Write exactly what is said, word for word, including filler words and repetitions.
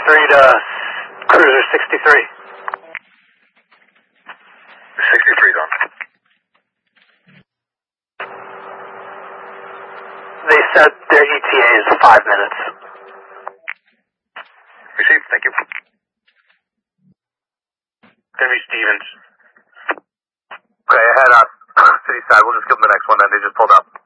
three to Cruiser sixty-three. sixty-three's on. They said their E T A is five minutes. Received, thank you. Gonna be Stevens. Okay, ahead on city side. We'll just give them the next one then. They just pulled up.